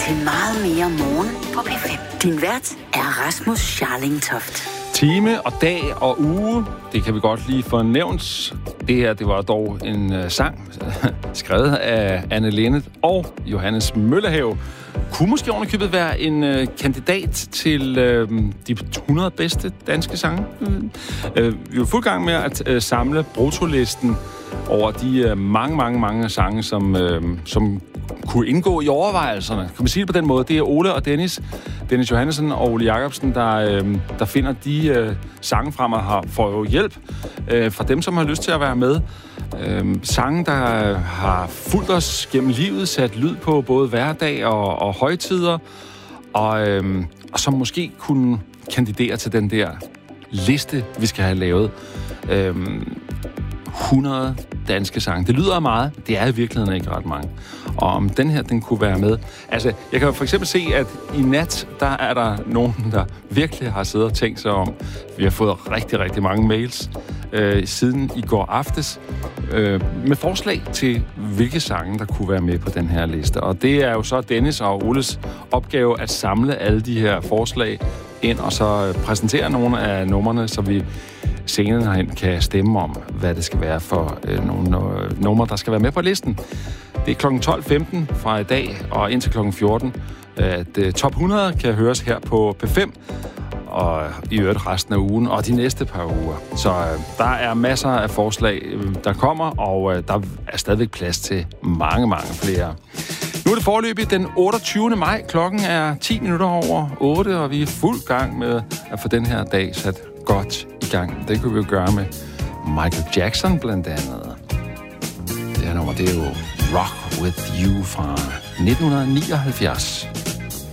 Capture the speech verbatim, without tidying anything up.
til meget mere morgen på P fem. Din vært er Rasmus Scharling Toft. Time og dag og uge, det kan vi godt lige få nævnt. Det her, det var dog en uh, sang, skrevet af Anne Linnet og Johannes Møllehave. Kunne måske ovenikøbet være en uh, kandidat til uh, de hundrede bedste danske sange. Mm. Uh, vi er fuld gang med at uh, samle bruttolisten over de uh, mange, mange, mange sange, som, uh, som kunne indgå i overvejelserne. Kan man sige det på den måde? Det er Ole og Dennis, Dennis Johansen og Ole Jacobsen, der, øh, der finder de øh, sange frem og har, får jo hjælp øh, fra dem, som har lyst til at være med. Øh, sange, der har fulgt os gennem livet, sat lyd på både hverdag og, og højtider, og, øh, og som måske kunne kandidere til den der liste, vi skal have lavet. Øh, hundrede danske sange. Det lyder meget, det er i virkeligheden ikke ret mange. Og om den her, den kunne være med. Altså, jeg kan for eksempel se, at i nat, der er der nogen, der virkelig har siddet og tænkt sig om. Vi har fået rigtig, rigtig mange mails øh, siden i går aftes øh, med forslag til, hvilke sange, der kunne være med på den her liste. Og det er jo så Dennis og Oles opgave at samle alle de her forslag ind, og så præsentere nogle af numrene, så vi senere herhen kan stemme om, hvad det skal være for øh, nogle øh, numre, der skal være med på listen. Det er klokken tolv femten fra i dag og indtil klokken fjorten, at øh, top hundrede kan høres her på P fem, og i øvrigt resten af ugen og de næste par uger. Så øh, der er masser af forslag, øh, der kommer, og øh, der er stadigvæk plads til mange, mange flere. Nu er det foreløbig den otteogtyvende maj. Klokken er ti minutter over otte, og vi er fuld gang med at få den her dag sat godt i gang. Det kunne vi jo gøre med Michael Jackson blandt andet. Det her nummer, det er jo Rock With You fra nitten nioghalvfjerds.